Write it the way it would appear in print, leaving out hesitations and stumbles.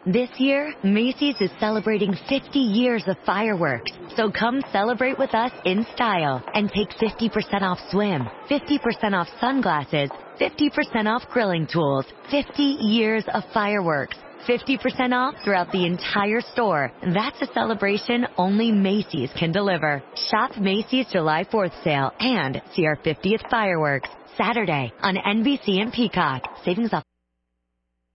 This year, Macy's is celebrating 50 years of fireworks. So come celebrate with us in style and take 50% off swim, 50% off sunglasses, 50% off grilling tools, 50 years of fireworks, 50% off throughout the entire store. That's a celebration only Macy's can deliver. Shop Macy's July 4th sale and see our 50th fireworks Saturday on NBC and Peacock. Savings offer